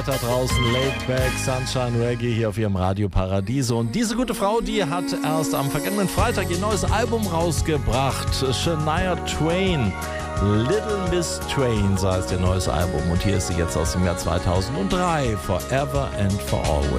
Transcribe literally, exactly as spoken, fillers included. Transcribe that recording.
Da draußen Laidback, Sunshine Reggae hier auf ihrem Radio Paradiso. Und diese gute Frau, die hat erst am vergangenen Freitag ihr neues Album rausgebracht. Shania Twain. Little Miss Twain, so heißt ihr neues Album. Und hier ist sie jetzt aus dem Jahr zweitausenddrei. Forever and for Always.